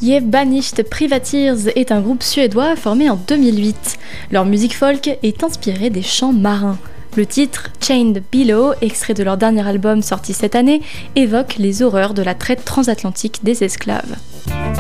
Je Banished Privateers est un groupe suédois formé en 2008. Leur musique folk est inspirée des chants marins. Le titre Chained Below, extrait de leur dernier album sorti cette année, évoque les horreurs de la traite transatlantique des esclaves.